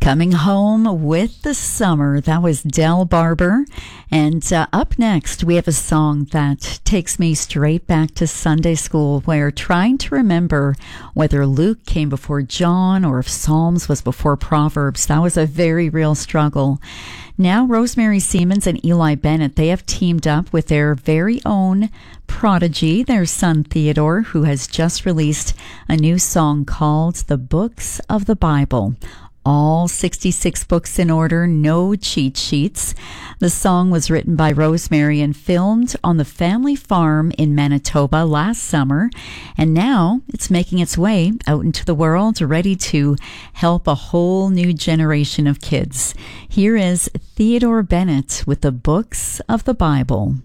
Coming home with the summer. That was Del Barber. And up next, we have a song that takes me straight back to Sunday school, where trying to remember whether Luke came before John or if Psalms was before Proverbs, that was a very real struggle. Now, Rosemary Siemens and Eli Bennett, they have teamed up with their very own prodigy, their son Theodore, who has just released a new song called The Books of the Bible. All 66 books in order, no cheat sheets. The song was written by Rosemary and filmed on the family farm in Manitoba last summer, and now it's making its way out into the world, ready to help a whole new generation of kids. Here is Theodore Bennett with The Books of the Bible.